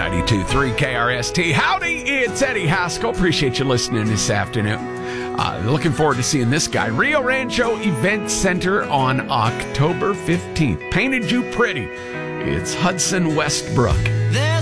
92.3 KRST. Howdy, it's Eddie Haskell. Appreciate you listening this afternoon. Looking forward to seeing this guy. Rio Rancho Event Center on October 15th. Painted You Pretty. It's Hudson Westbrook.